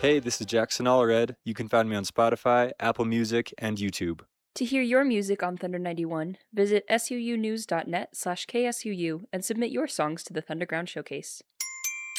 Hey, this is Jackson Allred. You can find me on Spotify, Apple Music, and YouTube. To hear your music on Thunder 91, visit suunews.net/ksuu and submit your songs to the Thunderground Showcase.